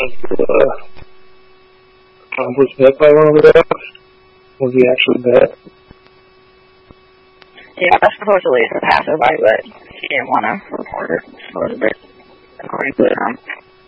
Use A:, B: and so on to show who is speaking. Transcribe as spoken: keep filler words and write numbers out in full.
A: to uh, Tom was hit by one of the dogs. Was he actually bit?
B: Yeah, supposedly it's a passerby, but he didn't want to report it, supposedly, according to him.